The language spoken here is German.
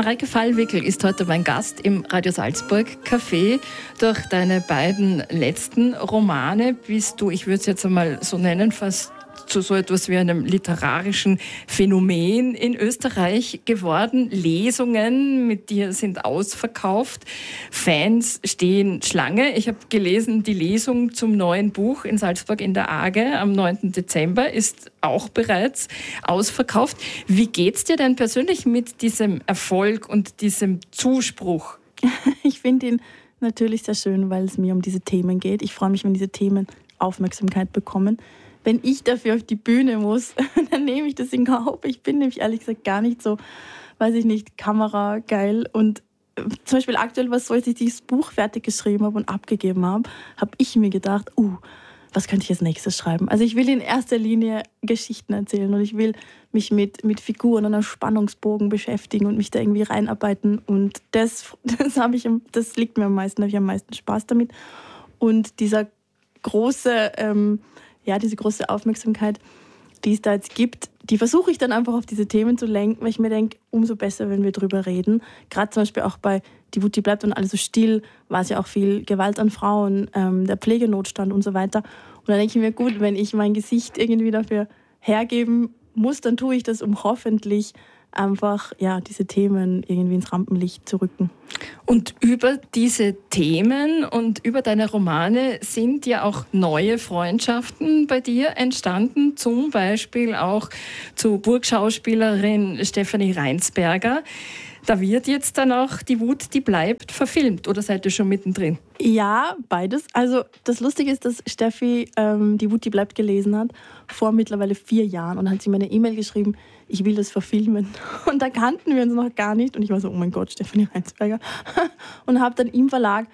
Mareike Fallwickel ist heute mein Gast im Radio Salzburg Café. Durch deine beiden letzten Romane bist du, ich würde es jetzt einmal so nennen, fast zu so etwas wie einem literarischen Phänomen in Österreich geworden. Lesungen mit dir sind ausverkauft. Fans stehen Schlange. Ich habe gelesen, die Lesung zum neuen Buch in Salzburg in der Arge am 9. Dezember ist auch bereits ausverkauft. Wie geht's dir denn persönlich mit diesem Erfolg und diesem Zuspruch? Ich finde ihn natürlich sehr schön, weil es mir um diese Themen geht. Ich freue mich, wenn diese Themen Aufmerksamkeit bekommen. Wenn ich dafür auf die Bühne muss, dann nehme ich das in Kauf. Ich bin nämlich ehrlich gesagt gar nicht so, weiß ich nicht, kamerageil. Und zum Beispiel aktuell war es so, als ich dieses Buch fertig geschrieben habe und abgegeben habe, habe ich mir gedacht, was könnte ich als nächstes schreiben? Also ich will in erster Linie Geschichten erzählen und ich will mich mit Figuren und einem Spannungsbogen beschäftigen und mich da irgendwie reinarbeiten. Und das liegt mir am meisten, habe ich am meisten Spaß damit. Und diese große Aufmerksamkeit, die es da jetzt gibt, die versuche ich dann einfach auf diese Themen zu lenken, weil ich mir denke, umso besser, wenn wir drüber reden. Gerade zum Beispiel auch bei Die Wut, die bleibt und alles so still, war es ja auch viel Gewalt an Frauen, der Pflegenotstand und so weiter. Und dann denke ich mir, gut, wenn ich mein Gesicht irgendwie dafür hergeben muss, dann tue ich das, um hoffentlich einfach diese Themen irgendwie ins Rampenlicht zu rücken. Und über diese Themen und über deine Romane sind ja auch neue Freundschaften bei dir entstanden, zum Beispiel auch zu Burgschauspielerin Stefanie Reinsberger. Da wird jetzt dann auch Die Wut, die bleibt verfilmt, oder seid ihr schon mittendrin? Ja, beides. Also das Lustige ist, dass Steffi Die Wut, die bleibt gelesen hat, vor mittlerweile 4 Jahren. Und dann hat sie mir eine E-Mail geschrieben, ich will das verfilmen. Und da kannten wir uns noch gar nicht. Und ich war so, oh mein Gott, Stefanie Reinsberger. Und habe dann im Verlag